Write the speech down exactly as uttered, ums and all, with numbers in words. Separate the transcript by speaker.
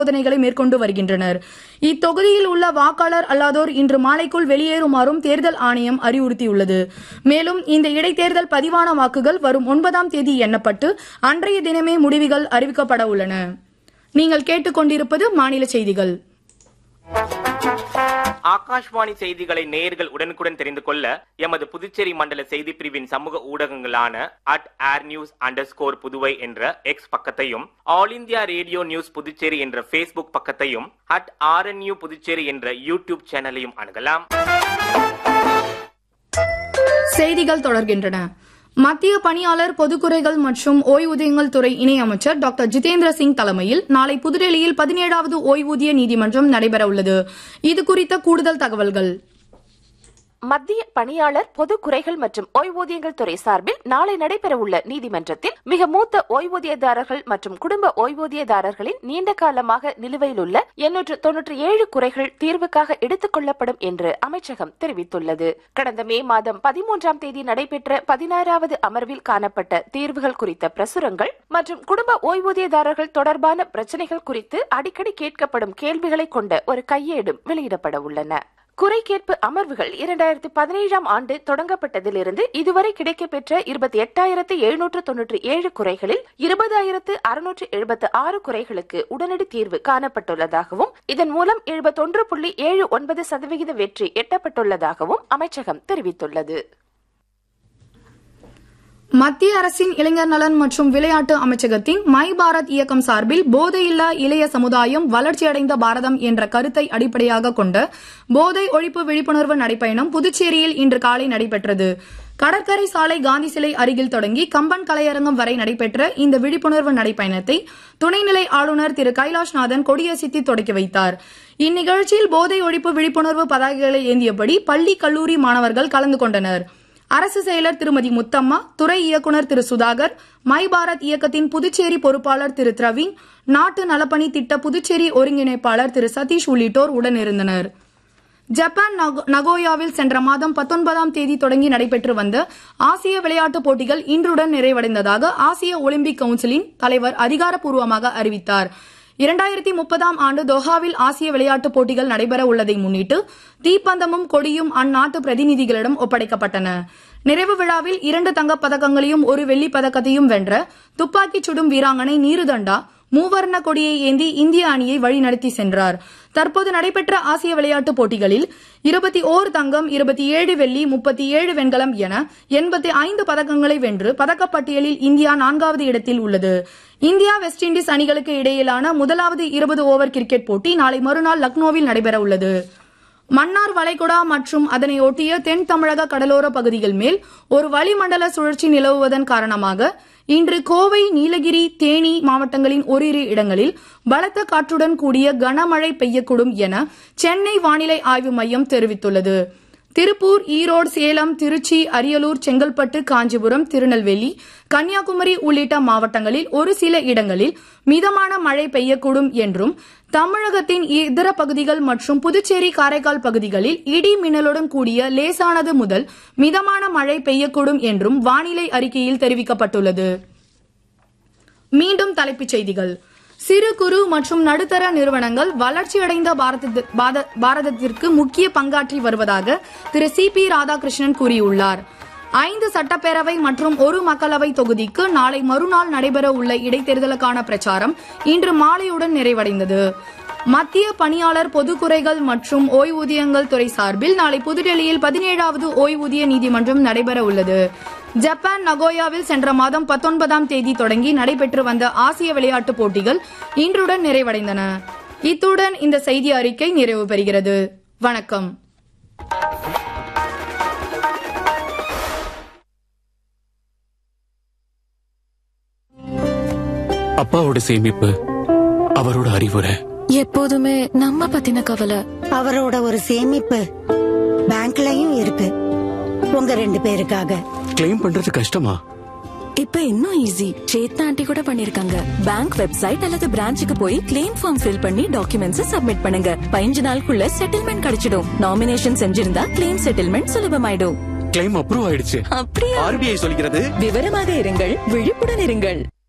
Speaker 1: சோதனைகளை மேற்கொண்டு வருகின்றனர். இத்தொகுதியில் உள்ள வாக்காளர் அல்லாதோர் இன்று மாலைக்குள் வெளியேறுமாறும் தேர்தல் ஆணையம் அறிவுறுத்தியுள்ளது. மேலும் இந்த இடைத்தேர்தல் பதிவான வாக்குகள் வரும் ஒன்பதாம் தேதி எண்ணப்பட்டு அன்றைய தினமே முடிவுகள் அறிவிக்கப்பட உள்ளன. நீங்கள் கேட்டுக்கொண்டிருப்பது மாநில செய்திகள்.
Speaker 2: ஆகாஷ்வாணி செய்திகளை நேயர்கள் உடனுக்குடன் தெரிந்து கொள்ள எமது புதுச்சேரி மண்டல செய்தி பிரிவின் சமூக ஊடகங்களான at air news under score Puduvai என்ற எக்ஸ் பக்கத்தையும், all India radio news Puducherry என்ற பேஸ்புக் பக்கத்தையும், அட் ஆர்என்யூ புதுச்சேரி என்ற யூடியூப் சேனலையும் அணுகலாம்.
Speaker 1: செய்திகள் தொடர்கின்றன. மத்திய பணியாளர் பொதுக்குறைகள் மற்றும் ஓய்வூதியங்கள் துறை இணையமைச்சர் டாக்டர் ஜிதேந்திர சிங் தலைமையில் நாளை புதுடெல்லியில் பதினேழாவது ஓய்வூதிய நீதிமன்றம் நடைபெறவுள்ளது. இதுகுறித்த கூடுதல் தகவல்கள்.
Speaker 3: மத்திய பணியாளர் பொது குறைகள் மற்றும் ஓய்வூதியங்கள் துறை சார்பில் நாளை நடைபெறவுள்ள நீதிமன்றத்தில் மிக மூத்த ஓய்வூதியதாரர்கள் மற்றும் குடும்ப ஓய்வூதியதாரர்களின் நீண்ட காலமாக நிலுவையில் உள்ள எண்ணூற்று தொன்னூற்றி ஏழு குறைகள் தீர்வுக்காக எடுத்துக் கொள்ளப்படும் என்று அமைச்சகம் தெரிவித்துள்ளது. கடந்த மே மாதம் பதிமூன்றாம் தேதி நடைபெற்ற பதினாறாவது அமர்வில் காணப்பட்ட தீர்வுகள் குறித்த பிரசுரங்கள் மற்றும் குடும்ப ஓய்வூதியதாரர்கள் தொடர்பான பிரச்சினைகள் குறித்து அடிக்கடி கேட்கப்படும் கேள்விகளை கொண்ட ஒரு கையேடும் வெளியிடப்பட உள்ளன. குறை கேட்பு அமர்வுகள் இரண்டாயிரத்தி பதினேழாம் ஆண்டு தொடங்கப்பட்டதிலிருந்து இதுவரை கிடைக்கப்பெற்ற இருபத்தி எட்டாயிரத்து எழுநூற்று தொன்னூற்றி ஏழு குறைகளில் இருபதாயிரத்து அறுநூற்று எழுபத்தி ஆறு குறைகளுக்கு உடனடி தீர்வு காணப்பட்டுள்ளதாகவும் இதன் மூலம் எழுபத்தொன்று புள்ளி ஏழு ஒன்பது சதவிகித வெற்றி எட்டப்பட்டுள்ளதாகவும் அமைச்சகம் தெரிவித்துள்ளது.
Speaker 1: மத்திய அரசின் இளைஞர் நலன் மற்றும் விளையாட்டு அமைச்சகத்தின் மை பாரத் இயக்கம் சார்பில் போதையில்லா இளைய சமுதாயம் வளர்ச்சியடைந்த பாரதம் என்ற கருத்தை அடிப்படையாக கொண்ட போதை ஒழிப்பு விழிப்புணர்வு நடைப்பயணம் புதுச்சேரியில் இன்று காலை நடைபெற்றது. கடற்கரை சாலை காந்தி சிலை அருகில் தொடங்கி கம்பன் கலையரங்கம் வரை நடைபெற்ற இந்த விழிப்புணர்வு நடைப்பயணத்தை துணைநிலை ஆளுநர் திரு கைலாஷ்நாதன் கொடியசைத்து தொடக்கி வைத்தார். இந்நிகழ்ச்சியில் போதை ஒழிப்பு விழிப்புணர்வு பதாகைகளை ஏந்தியபடி பள்ளி கல்லூரி மாணவர்கள் கலந்து கொண்டனர். அரசு செயலர் திருமதி முத்தம்மா, துறை இயக்குநர் திரு சுதாகர், மை பாரத் இயக்கத்தின் புதுச்சேரி பொறுப்பாளர் திரு பிரவீன், நாட்டு நலப்பணி திட்ட புதுச்சேரி ஒருங்கிணைப்பாளர் திரு சதீஷ் உள்ளிட்டோர் உடனிருந்தனர். ஜப்பான் நகோயாவில் சென்ற மாதம் பத்தொன்பதாம் தேதி தொடங்கி நடைபெற்று வந்த ஆசிய விளையாட்டுப் போட்டிகள் இன்றுடன் நிறைவடைந்ததாக ஆசிய ஒலிம்பிக் கவுன்சிலின் தலைவர் அதிகாரப்பூர்வமாக அறிவித்தார். இரண்டாயிரத்தி முப்பதாம் ஆண்டு தோஹாவில் ஆசிய விளையாட்டுப் போட்டிகள் நடைபெற உள்ளதை முன்னிட்டு தீப்பந்தமும் கொடியும் அந்நாட்டு பிரதிநிதிகளிடம் ஒப்படைக்கப்பட்டன. நிறைவு விழாவில் இரண்டு தங்கப் பதக்கங்களையும் ஒரு வெள்ளிப் பதக்கத்தையும் வென்ற துப்பாக்கிச் சுடும் வீராங்கனை நீருதண்டா மூவர்ண கொடியை ஏந்தி இந்திய அணியை வழிநடத்தி சென்றார். தற்போது நடைபெற்ற ஆசிய விளையாட்டுப் போட்டிகளில் இருபத்தி ஓர் தங்கம், இருபத்தி ஏழு வெள்ளி, முப்பத்தி ஏழு வெண்கலம் என எண்பத்தி ஐந்து பதக்கங்களை வென்று பதக்கப்பட்டியலில் இந்தியா நான்காவது இடத்தில் உள்ளது. இந்தியா வெஸ்ட் இண்டீஸ் அணிகளுக்கு இடையிலான முதலாவது இருபது ஓவர் கிரிக்கெட் போட்டி நாளை மறுநாள் லக்னோவில் நடைபெற உள்ளது. மன்னார் வளைகுடா மற்றும் அதனை ஒட்டிய தென் தமிழக கடலோர பகுதிகள் மேல் ஒரு வளிமண்டல சுழற்சி நிலவுவதன் காரணமாக இன்று கோவை, நீலகிரி, தேனி மாவட்டங்களின் ஓரிரு இடங்களில் பலத்த காற்றுடன் கூடிய கனமழை பெய்யக்கூடும் என சென்னை வானிலை ஆய்வு மையம் தெரிவித்துள்ளது. திருப்பூர், ஈரோடு, சேலம், திருச்சி, அரியலூர், செங்கல்பட்டு, காஞ்சிபுரம், திருநெல்வேலி, கன்னியாகுமரி உள்ளிட்ட மாவட்டங்களில் ஒரு சில இடங்களில் மிதமான மழை பெய்யக்கூடும் என்றும் தமிழகத்தின் இதர பகுதிகள் மற்றும் புதுச்சேரி, காரைக்கால் பகுதிகளில் இடி மின்னலுடன் கூடிய லேசானது முதல் மிதமான மழை பெய்யக்கூடும் என்றும் வானிலை அறிக்கையில் தெரிவிக்கப்பட்டுள்ளது. மீண்டும் தலைப்புச் செய்திகள். சிறு குறு மற்றும் நடுத்தர நிறுவனங்கள் வளர்ச்சியடைந்த பாரதத்திற்கு முக்கிய பங்காற்றி வருவதாக திரு சி பி ராதாகிருஷ்ணன் கூறியுள்ளார். ஐந்து சட்டப்பேரவை மற்றும் ஒரு மக்களவை தொகுதிக்கு நாளை மறுநாள் நடைபெற உள்ள இடைத்தேர்தலுக்கான பிரச்சாரம் இன்று மாலையுடன் நிறைவடைந்தது. மத்திய பணியாளர் பொதுக்குறைகள் மற்றும் ஓய்வூதியங்கள் துறை சார்பில் நாளை புதுடெல்லியில் பதினேழாவது ஓய்வூதிய நீதிமன்றம் நடைபெற உள்ளது. ஜப்பான் நகோயாவில் சென்ற மாதம் பத்தொன்பதாம் தேதி தொடங்கி நடைபெற்று வந்த ஆசிய விளையாட்டுப் போட்டிகள் இன்றுடன் நிறைவடைந்தன. இத்துடன் இந்த செய்தி அறிக்கை நிறைவு பெறுகிறது. வணக்கம்.
Speaker 4: அப்பாவோட சேமிப்பு, அவரோட அறிவுரை,
Speaker 5: எப்போதுமே நம்ம பத்தின கவலை.
Speaker 6: அவரோட ஒரு சேமிப்பு பேங்க்லயும் இருக்கு. உங்க ரெண்டு பேருக்காக
Speaker 4: கிளைம் பண்றது கஷ்டமா?
Speaker 5: இப்ப இன்னும் ஈஸி. சேத்னா ஆண்டி கூட பண்ணிருக்காங்க. பேங்க் வெப்சைட் அல்லது பிரான்ச்சுக்கு போய் கிளைம் ஃபார்ம் ஃபில் பண்ணி டாக்குமெண்ட்ஸ் சப்மிட் பண்ணுங்க. பதினஞ்சு நாளுக்குள்ள செட்டில்மெண்ட் கிடைச்சிடும். நாமினேஷன் செஞ்சிருந்தா கிளைம் செட்டில்மெண்ட் சுலபமாயிடும்.
Speaker 4: கிளைம் அப்ரூவ் ஆயிடுச்சு.
Speaker 5: அப்படியே
Speaker 4: ஆர்பிஐ சொல்கிறது,
Speaker 5: விவரமாக இருங்கள், விழிப்புடன் இருங்கள்.